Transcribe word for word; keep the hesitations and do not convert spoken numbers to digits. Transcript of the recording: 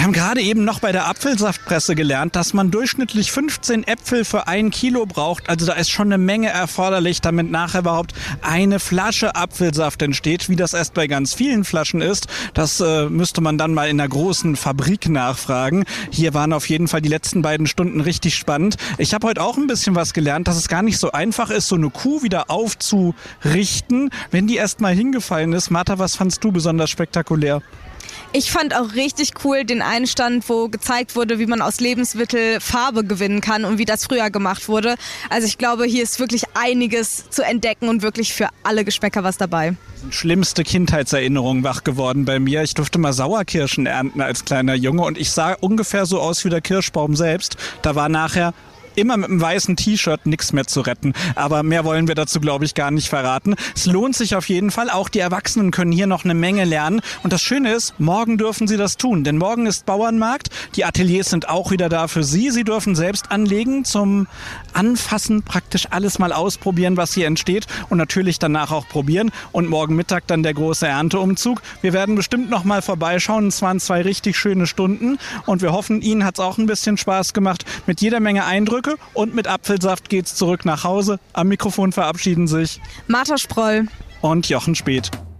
Wir haben gerade eben noch bei der Apfelsaftpresse gelernt, dass man durchschnittlich fünfzehn Äpfel für ein Kilo braucht. Also da ist schon eine Menge erforderlich, damit nachher überhaupt eine Flasche Apfelsaft entsteht. Wie das erst bei ganz vielen Flaschen ist, das äh, müsste man dann mal in einer großen Fabrik nachfragen. Hier waren auf jeden Fall die letzten beiden Stunden richtig spannend. Ich habe heute auch ein bisschen was gelernt, dass es gar nicht so einfach ist, so eine Kuh wieder aufzurichten, wenn die erst mal hingefallen ist. Martha, was fandst du besonders spektakulär? Ich fand auch richtig cool den Einstand, wo gezeigt wurde, wie man aus Lebensmitteln Farbe gewinnen kann und wie das früher gemacht wurde. Also ich glaube, hier ist wirklich einiges zu entdecken und wirklich für alle Geschmäcker was dabei. Schlimmste Kindheitserinnerung wach geworden bei mir. Ich durfte mal Sauerkirschen ernten als kleiner Junge und ich sah ungefähr so aus wie der Kirschbaum selbst. Da war nachher immer mit einem weißen T-Shirt nichts mehr zu retten. Aber mehr wollen wir dazu, glaube ich, gar nicht verraten. Es lohnt sich auf jeden Fall. Auch die Erwachsenen können hier noch eine Menge lernen. Und das Schöne ist, morgen dürfen sie das tun. Denn morgen ist Bauernmarkt. Die Ateliers sind auch wieder da für Sie. Sie dürfen selbst anlegen, zum Anfassen, praktisch alles mal ausprobieren, was hier entsteht. Und natürlich danach auch probieren. Und morgen Mittag dann der große Ernteumzug. Wir werden bestimmt noch mal vorbeischauen. Es waren zwei richtig schöne Stunden. Und wir hoffen, Ihnen hat es auch ein bisschen Spaß gemacht. Mit jeder Menge Eindrücke. Und mit Apfelsaft geht's zurück nach Hause. Am Mikrofon verabschieden sich Martha Sproll und Jochen Speth.